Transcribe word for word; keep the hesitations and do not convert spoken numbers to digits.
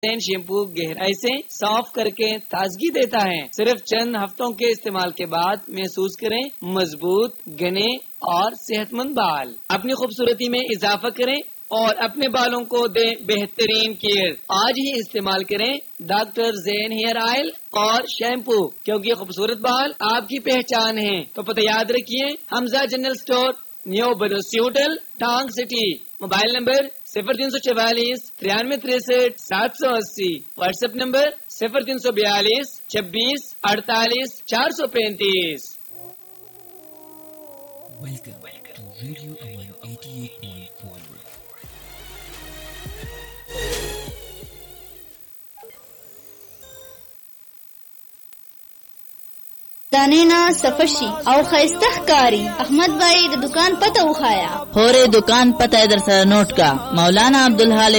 Shampoo गहराई से साफ करके ताजगी देता है। सिर्फ चंद हफ्तों के इस्तेमाल के बाद महसूस करें मजबूत, घने और सेहतमंद बाल। अपनी खूबसूरती में इजाफा करें और अपने बालों को दें बेहतरीन केयर। आज ही इस्तेमाल करें डॉक्टर ज़ैन हेयर ऑयल और शैम्पू, क्योंकि खूबसूरत बाल आपकी पहचान है। तो पता याद रखिए, Hamza general store, new बडोसी hotel, टांग सिटी। मोबाइल नंबर सिफर तीन सौ चवालीस तिरानवे तिरसठ सात सौ अस्सी। व्हाट्सएप नंबर सिफर तीन सौ बयालीस छब्बीस अड़तालीस चार सौ पैंतीस। Welcome to Radio Aman eighty-eight point four. दानेना सफरशी और खैस्ता कारी अहमद भाई द दुकान पता उखाया होरे दुकान पता इधर सर नोट का मौलाना अब्दुल हालिम